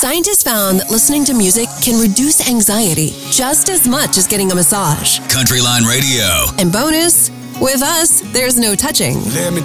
Scientists found that listening to music can reduce anxiety just as much as getting a massage. Countryline Radio. And bonus, with us, there's no touching. Let me